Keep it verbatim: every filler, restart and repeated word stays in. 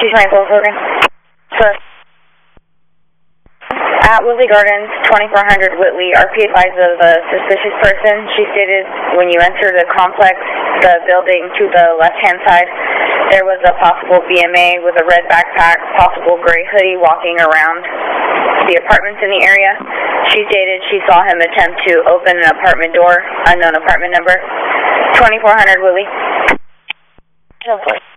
two twenty-four Logan. Sir. At Whitley Gardens, twenty-four hundred Whitley, R P advised of a suspicious person. She stated when you enter the complex, the building to the left-hand side, there was a possible B M A with a red backpack, possible gray hoodie walking around the apartments in the area. She stated she saw him attempt to open an apartment door, unknown apartment number, twenty-four hundred Whitley.